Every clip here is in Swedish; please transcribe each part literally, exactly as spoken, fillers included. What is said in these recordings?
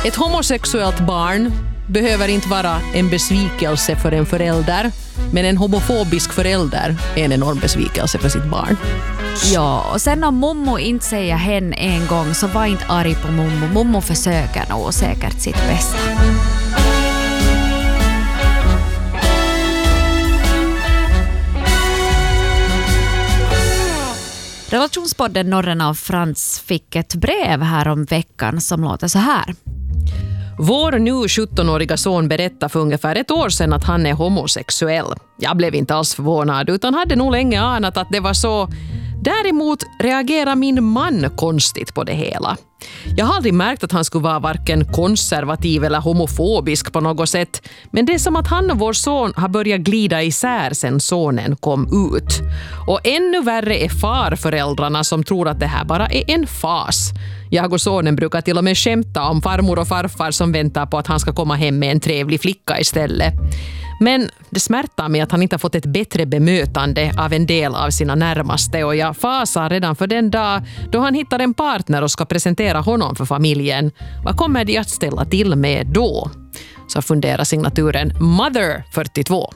Ett homosexuellt barn behöver inte vara en besvikelse för en förälder, men en homofobisk förälder är en enorm besvikelse för sitt barn. Ja, och sen om mommo inte säger hen en gång, så var inte arg på mommo. Mommo försöker nog säkert sitt bästa. Relationspodden Norren av Frans fick ett brev här om veckan som låter så här. Vår nu sjuttonåriga son berättade för ungefär ett år sedan att han är homosexuell. Jag blev inte alls förvånad utan hade nog länge anat att det var så. Däremot reagerar min man konstigt på det hela. Jag har aldrig märkt att han skulle vara varken konservativ eller homofobisk på något sätt. Men det är som att han och vår son har börjat glida isär sedan sonen kom ut. Och ännu värre är farföräldrarna som tror att det här bara är en fas. Jag och sonen brukar till och med skämta om farmor och farfar som väntar på att han ska komma hem med en trevlig flicka istället. Men det smärtar mig att han inte har fått ett bättre bemötande av en del av sina närmaste, och jag fasar redan för den dag då han hittar en partner och ska presentera honom för familjen. Vad kommer de att ställa till med då? Så funderar signaturen Mother fyrtiotvå.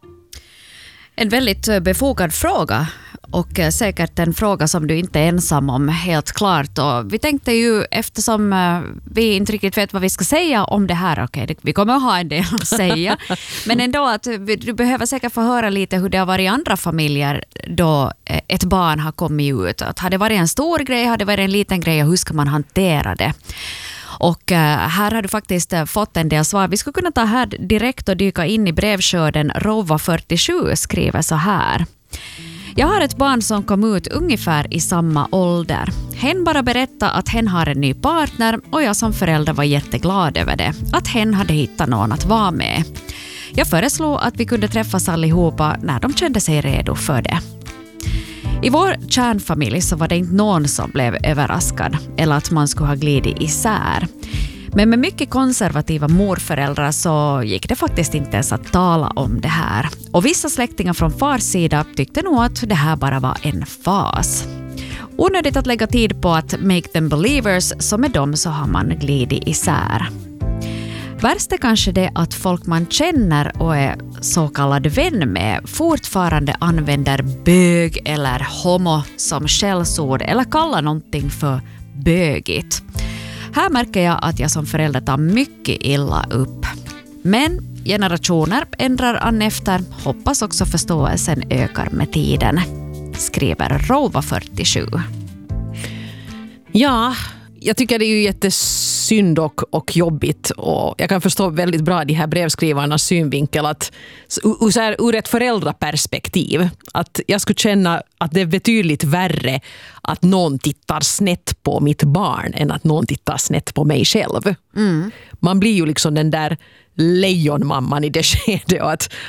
En väldigt befogad fråga, och säkert en fråga som du inte är ensam om, helt klart. Och vi tänkte ju, eftersom vi inte riktigt vet vad vi ska säga om det här, okej, okay, vi kommer att ha en del att säga, men ändå att du behöver säkert få höra lite hur det har varit i andra familjer då ett barn har kommit ut. Att har det varit en stor grej, har det varit en liten grej, och hur ska man hantera det? Och här har du faktiskt fått en del svar. Vi skulle kunna ta här direkt och dyka in i brevskörden. Rova fyrtiosju skriver så här. Jag har ett barn som kom ut ungefär i samma ålder. Hen bara berättade att hen har en ny partner, och jag som förälder var jätteglad över det. Att hen hade hittat någon att vara med. Jag föreslog att vi kunde träffas allihopa när de kände sig redo för det. I vår kärnfamilj så var det inte någon som blev överraskad eller att man skulle ha glidit isär. Men med mycket konservativa morföräldrar så gick det faktiskt inte ens att tala om det här. Och vissa släktingar från fars sida tyckte nog att det här bara var en fas. Onödigt att lägga tid på att make them believers, så med dem så har man glidit isär. Värst är kanske det att folk man känner och är så kallad vän med fortfarande använder bög eller homo som skällsord eller kallar någonting för bögigt. Här märker jag att jag som förälder tar mycket illa upp. Men generationer ändrar an efter, hoppas också förståelsen ökar med tiden, skriver Rova fyrtiosju. Ja, jag tycker det är ju jättesynd och, och jobbigt, och jag kan förstå väldigt bra de här brevskrivarnas synvinkel att så här, ur ett föräldraperspektiv, att jag skulle känna att det är betydligt värre att någon tittar snett på mitt barn än att någon tittar snett på mig själv. Mm. Man blir ju liksom den där lejonmamman i det skedet, och att,